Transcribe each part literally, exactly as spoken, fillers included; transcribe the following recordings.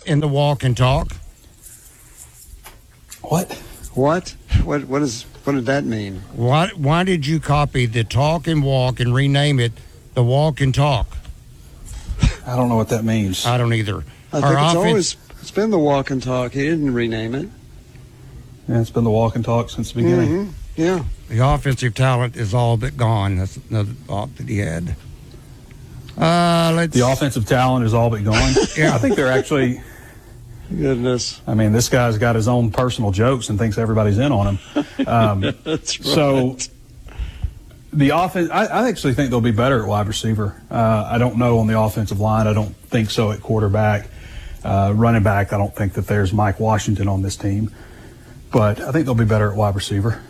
in the walk and talk? What? What? What? What is? What did that mean? Why? Why did you copy the talk and walk and rename it the walk and talk? I don't know what that means. I don't either. I think Our it's offense- always it's been the walk and talk. He didn't rename it. Yeah, it's been the walk and talk since the beginning. Mm-hmm. Yeah. The offensive talent is all but gone. That's another thought that he had. Uh, let's. The offensive talent is all but gone. Yeah. I think they're actually. Goodness. I mean, this guy's got his own personal jokes and thinks everybody's in on him. Um, That's right. So the offense, I, I actually think they'll be better at wide receiver. Uh, I don't know on the offensive line. I don't think so at quarterback. Uh, running back, I don't think that there's Mike Washington on this team. But I think they'll be better at wide receiver.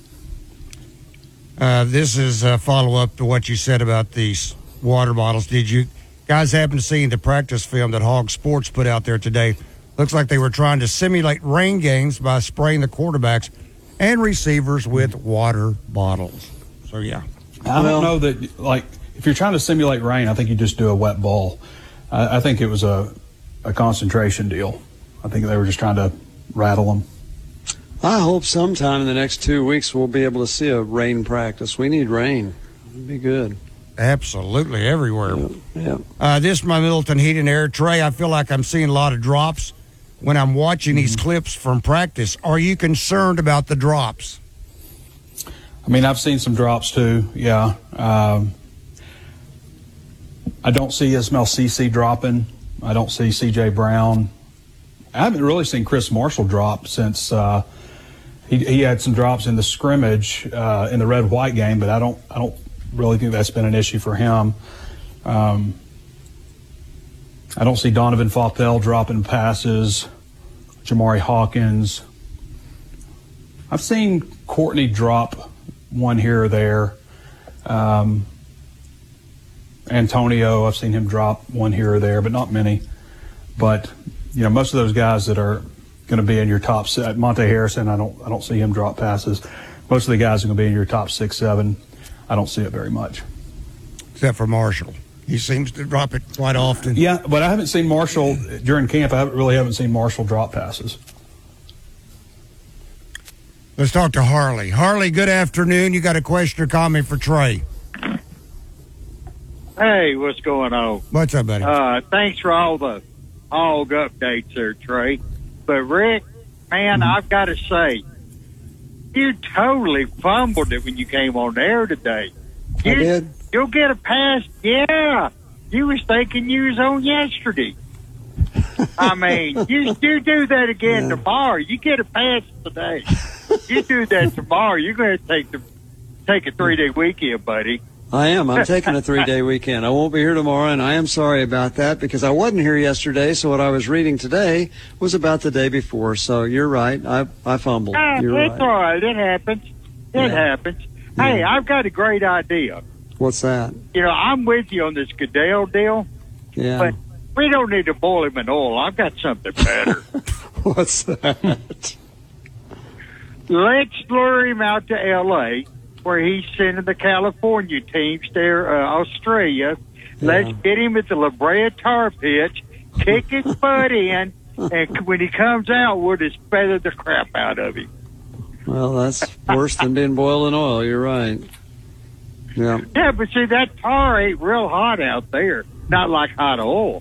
Uh, this is a follow-up to what you said about these water bottles. Did you guys happen to see the practice film that Hog Sports put out there today? Looks like they were trying to simulate rain games by spraying the quarterbacks and receivers with water bottles. So, yeah. I Well- don't know that, like, if you're trying to simulate rain, I think you just do a wet ball. I, I think it was a, a concentration deal. I think they were just trying to rattle them. I hope sometime in the next two weeks we'll be able to see a rain practice. We need rain. It'd be good. Absolutely everywhere. Yeah. Uh, this is my Middleton Heat and Air Trey. I feel like I'm seeing a lot of drops when I'm watching these clips from practice. Are you concerned about the drops? I mean, I've seen some drops too, yeah. Um, I don't see Ismail Cece dropping. I don't see C J Brown. I haven't really seen Chris Marshall drop since uh, he, he had some drops in the scrimmage uh, in the red-white game, but I don't I don't really think that's been an issue for him. Um, I don't see Donovan Faupel dropping passes, Jamari Hawkins. I've seen Courtney drop one here or there. Um, Antonio, I've seen him drop one here or there, but not many. But, you know, most of those guys that are going to be in your top set, Monte Harrison, I don't I don't see him drop passes. Most of the guys are going to be in your top six, seven. I don't see it very much. Except for Marshall. He seems to drop it quite often. Yeah, but I haven't seen Marshall during camp. I haven't, really haven't seen Marshall drop passes. Let's talk to Harley. Harley, good afternoon. You got a question or comment for Trey? Hey, what's going on? What's up, buddy? Uh, thanks for all the hog updates there, Trey. But, Rick, man, Mm-hmm. I've got to say, you totally fumbled it when you came on air today. I You, did. You'll get a pass. Yeah. You was thinking you was on yesterday. I mean, you, you do that again Yeah. tomorrow. You get a pass today. You do that tomorrow, you're going to take the take a three-day weekend, buddy. I am. I'm taking a three-day weekend. I won't be here tomorrow, and I am sorry about that because I wasn't here yesterday, so what I was reading today was about the day before. So you're right. I I fumbled. Ah, You're it's right. all right. It happens. It Yeah. happens. Hey, Yeah. I've got a great idea. What's that? You know, I'm with you on this Goodell deal, Yeah. but we don't need to boil him in oil. I've got something better. What's that? Let's lure him out to L A, where he's sending the California teams there, uh, Australia. Let's get him at the La Brea Tar Pits, kick his butt in, and when he comes out, we'll just feather the crap out of him. Well, that's worse than being boiled in oil. You're right. Yeah. Yeah, but see, that tar ain't real hot out there. Not like hot oil.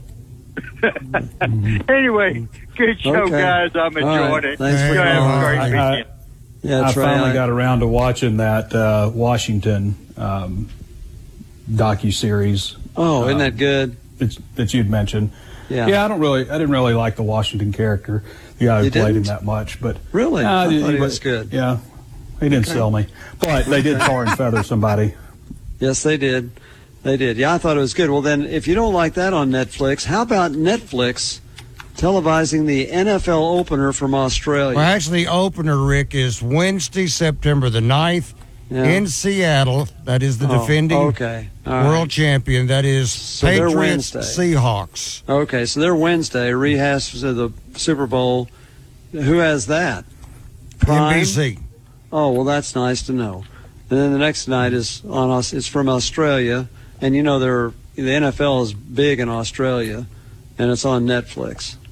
Anyway, good show, Okay. guys. I'm All enjoying right. it. Thanks for You have a calling. great I- weekend. Yeah, I Trey, finally I- got around to watching that uh, Washington um, docu-series Oh, isn't that good? that, that you'd mentioned. Yeah. Yeah, I don't really, I didn't really like the Washington character, the guy who You played him didn't? that much, but Really? Uh, I thought he but- was good. Yeah, he didn't sell me, but they did tar and feather somebody. Yes, they did. They did. Yeah, I thought it was good. Well, then, if you don't like that on Netflix, how about Netflix televising the N F L opener from Australia? Well, actually, the opener, Rick, is Wednesday, September the ninth Yeah. in Seattle. That is the Oh, defending okay. All right. world champion. That is So they're Patriots Wednesday. Seahawks. Okay, so they're Wednesday, rehash of the Super Bowl. Who has that? Prime? N B C. Oh, well, that's nice to know. And then the next night is on us. It's from Australia, and you know they're the N F L is big in Australia, and it's on Netflix.